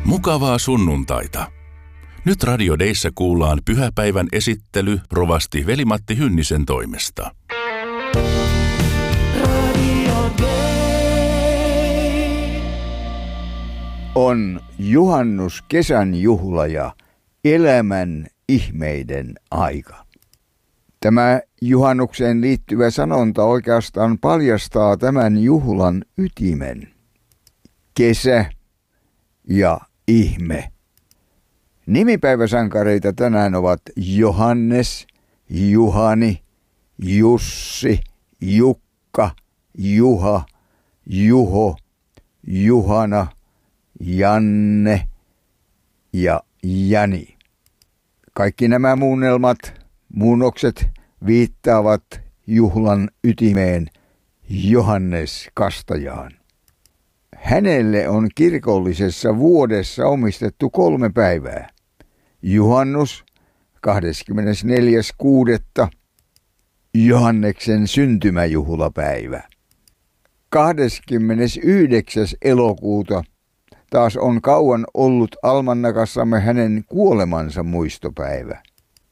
Mukavaa sunnuntaita. Nyt Radio Deissä kuullaan pyhäpäivän esittely rovasti Veli-Matti Hynnisen toimesta. On juhannus, kesän juhla ja elämän ihmeiden aika. Tämä juhannukseen liittyvä sanonta oikeastaan paljastaa tämän juhlan ytimen. Kesä ja ihme. Nimipäiväsankareita tänään ovat Johannes, Juhani, Jussi, Jukka, Juha, Juho, Juhana, Janne ja Jani. Kaikki nämä muunnokset viittaavat juhlan ytimeen, Johannes Kastajaan. Hänelle on kirkollisessa vuodessa omistettu 3 päivää. Juhannus 24.6. Johanneksen syntymäjuhlapäivä. 29. elokuuta taas on kauan ollut almanakassamme hänen kuolemansa muistopäivä.